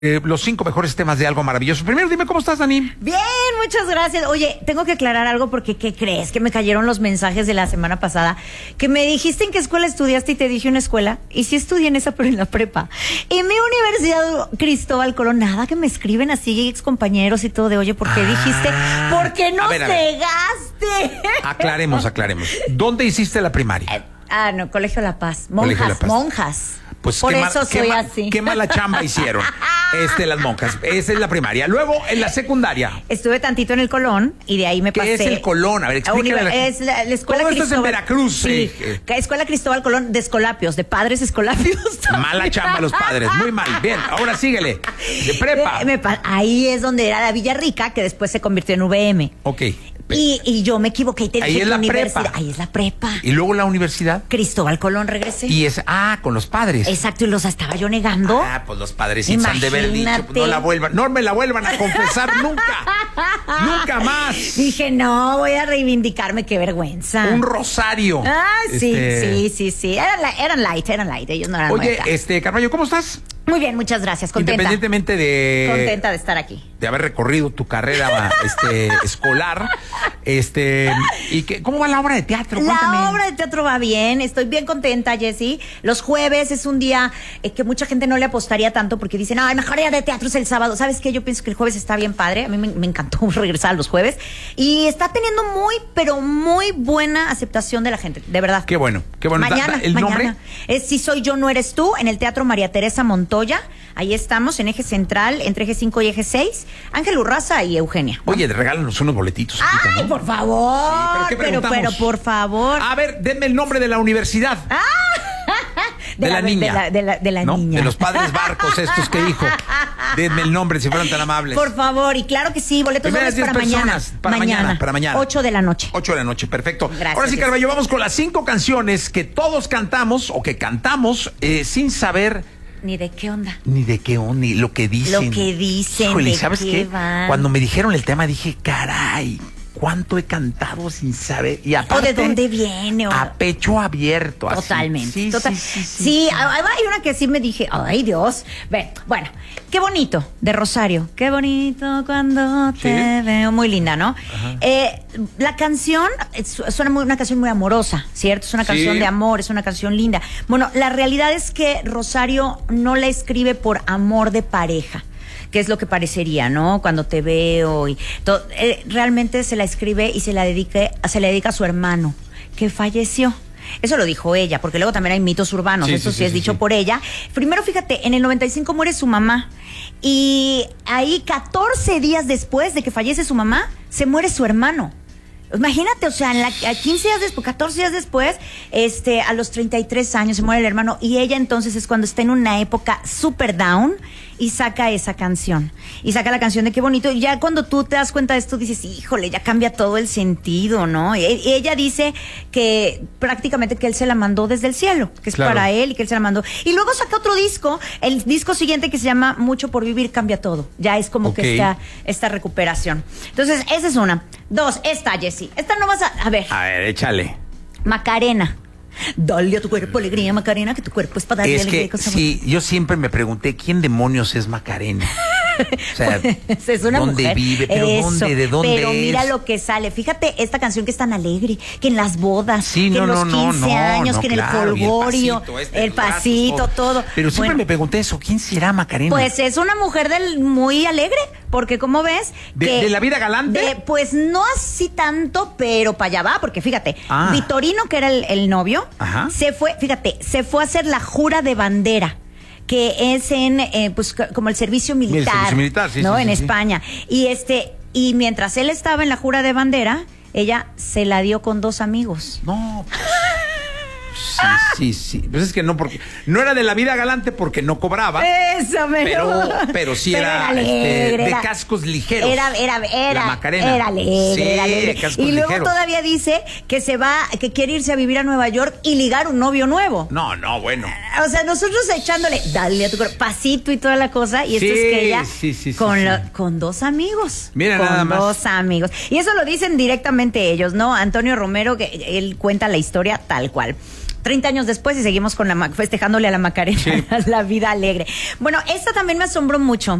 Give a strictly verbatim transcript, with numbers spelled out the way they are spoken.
Eh, los cinco mejores temas de Algo Maravilloso. Primero, dime cómo estás, Dani. Bien, muchas gracias. Oye, tengo que aclarar algo porque ¿qué crees? Que me cayeron los mensajes de la semana pasada que me dijiste en qué escuela estudiaste y te dije una escuela. Y sí estudié en esa, pero en la prepa. Y mi universidad Cristóbal Colón, nada que me escriben así ex compañeros y todo de, oye, ¿por qué ah, dijiste? ¿Por qué no cegaste? Aclaremos, aclaremos. ¿Dónde hiciste la primaria? Eh, ah, no, Colegio La Paz. Monjas, La Paz. monjas. Pues por qué eso mal, soy qué así. Qué mala chamba hicieron este, las monjas. Esa es la primaria. Luego, en la secundaria. Estuve tantito en el Colón y de ahí me pasé. ¿Qué es el Colón? A ver, explícale. La, es la, la escuela Todo Cristóbal. Esto es en Veracruz. Sí. Eh. Escuela Cristóbal Colón de Escolapios, de padres Escolapios. Mala chamba los padres, muy mal. Bien, ahora síguele. De prepa. Me, me, ahí es donde era la Villa Rica, que después se convirtió en V M. Ok. Y, y yo me equivoqué y te ahí dije es que la universidad. prepa. Ahí es la prepa. ¿Y luego la universidad? Cristóbal Colón regresé. Y es, ah, con los padres. Exacto, y los estaba yo negando. Ah, pues los padres sí han de haber dicho, pues no la vuelvan, no me la vuelvan a confesar nunca. Nunca más. Dije, no, voy a reivindicarme, qué vergüenza. Un rosario. Ah, sí, este... sí, sí, sí. Eran, eran light, eran light, ellos no eran Oye, nuestras. este, Carballo, ¿cómo estás? Muy bien, muchas gracias, contenta. Independientemente de... Contenta de estar aquí. De haber recorrido tu carrera este, escolar. Este, y que, ¿cómo va la obra de teatro? Cuéntame. La obra de teatro va bien, estoy bien contenta, Jessy. Los jueves es un día eh, que mucha gente no le apostaría tanto porque dicen, ay, mejor día de teatro es el sábado. ¿Sabes qué? Yo pienso que el jueves está bien padre. A mí me, me encantó regresar a los jueves. Y está teniendo muy, pero muy buena aceptación de la gente, de verdad. Qué bueno, qué bueno. Mañana, ¿El mañana. nombre? Es Si Soy Yo, No Eres Tú, en el Teatro María Teresa Montoya. Ahí estamos, en Eje Central, entre Eje cinco y Eje seis. Ángel Urraza y Eugenia, ¿no? Oye, regálanos unos boletitos. Ay, ¿no? Por favor. Sí, pero, pero, pero, por favor. A ver, denme el nombre de la universidad. Ah, de, de la, la niña. De la, de la, de la ¿no? niña. De los padres barcos estos que dijo. Denme el nombre si fueran tan amables. Por favor, y claro que sí, boletos dobles para mañana. Para mañana. mañana. Para mañana. Ocho de la noche. Ocho de la noche, perfecto. Gracias. Ahora sí, Carballo, vamos con las cinco canciones que todos cantamos o que cantamos eh, sin saber... Ni de qué onda. Ni de qué onda, ni lo que dicen. Lo que dicen, Híjole, de ¿sabes qué, qué? van? Cuando me dijeron el tema dije, caray, ¿cuánto he cantado sin saber? Y aparte, ¿o de dónde viene? O... A pecho abierto. Totalmente. Así. Sí, Total. sí, sí, sí, sí, sí. Hay una que sí me dije, ay, Dios. Ve, bueno, qué bonito, de Rosario. Qué bonito cuando te sí. veo. Muy linda, ¿no? Eh, la canción es, es una, una canción muy amorosa, ¿cierto? Es una canción sí. de amor, es una canción linda. Bueno, la realidad es que Rosario no la escribe por amor de pareja, que es lo que parecería, ¿no? Cuando te veo y todo, eh, realmente se la escribe y se la dedica, se la dedica a su hermano, que falleció. Eso lo dijo ella, porque luego también hay mitos urbanos, sí, eso sí, sí, sí es sí, dicho sí. por ella. Primero, fíjate, en el noventa y cinco muere su mamá y ahí catorce días después de que fallece su mamá, se muere su hermano. Imagínate, o sea, en la, a quince días después, catorce días después, este, a los treinta y tres años se muere el hermano y ella entonces es cuando está en una época super down y saca esa canción. Y saca la canción de Qué bonito. Y ya cuando tú te das cuenta de esto dices, híjole, ya cambia todo el sentido, ¿no? Y, y ella dice que prácticamente que él se la mandó desde el cielo, que es claro. para él y que él se la mandó. Y luego saca otro disco, el disco siguiente que se llama Mucho por Vivir Cambia Todo. Ya es como okay. que esta, esta recuperación. Entonces, esa es una. Dos, esta, Jessy. Esta no vas a... A ver. A ver, échale. Macarena. Dale a tu cuerpo alegría, Macarena, que tu cuerpo es para darle es alegría. Es que, sí, yo siempre me pregunté, ¿quién demonios es Macarena? O sea, pues es una ¿dónde mujer? vive? ¿Pero Eso, dónde? ¿De dónde Pero mira es? lo que sale. Fíjate esta canción que es tan alegre, que en las bodas, sí, que no, en los no, quince no, años, no, que en claro, el folgorio, el pasito, este, el pasito brazos, todo. todo. Pero siempre bueno, me pregunté eso, ¿quién será Macarena? Pues es una mujer del muy alegre, porque como ves... ¿De, que de la vida galante? De, pues no así tanto, pero para allá va, porque fíjate, ah. Vitorino, que era el, el novio, Ajá. se fue, fíjate, se fue a hacer la jura de bandera, que es en, eh, pues, como el servicio militar, el servicio militar sí, ¿no? Sí, en sí, España. Sí. Y este, y mientras él estaba en la jura de bandera, ella se la dio con dos amigos. No, pues, sí, sí, sí. Pues es que no, porque no era de la vida galante porque no cobraba. Eso, me pero, pero sí pero era, era alegre, este, de era, cascos ligeros. Era, era, era, la Macarena. Era alegre, sí, era alegre. cascos Y luego ligeros. todavía dice que se va, que quiere irse a vivir a Nueva York y ligar un novio nuevo. No, no, bueno. O sea, nosotros echándole, dale a tu cuerpo, pasito y toda la cosa, y esto sí, es que ella sí, sí, con, sí, lo, sí. con dos amigos. Mira, con nada más. dos amigos. Y eso lo dicen directamente ellos, ¿no? Antonio Romero, que él cuenta la historia tal cual. treinta años después y seguimos con la ma- festejándole a la Macarena Sí. la vida alegre. Bueno, esta también me asombró mucho.